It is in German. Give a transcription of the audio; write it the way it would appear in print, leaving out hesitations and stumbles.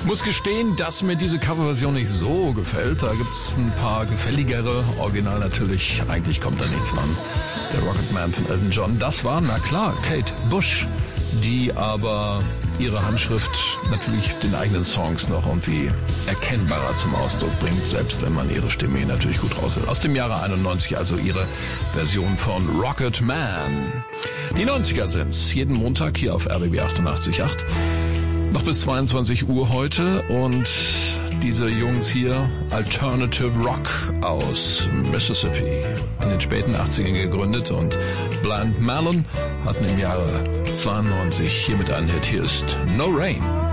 Muss gestehen, dass mir diese Coverversion nicht so gefällt. Da gibt's ein paar gefälligere. Original natürlich, eigentlich kommt da nichts ran. Der Rocketman von Elton John. Das war, na klar, Kate Bush, die aber ihre Handschrift natürlich den eigenen Songs noch irgendwie erkennbarer zum Ausdruck bringt, selbst wenn man ihre Stimme hier natürlich gut raushört. Aus dem Jahre 91, also ihre Version von Rocketman. Die 90er sind's. Jeden Montag hier auf RBB 88.8. Noch bis 22 Uhr heute und diese Jungs hier, Alternative Rock aus Mississippi, in den späten 80ern gegründet und Blind Melon hatten im Jahre 92 hier mit einem Hit. Hier ist No Rain.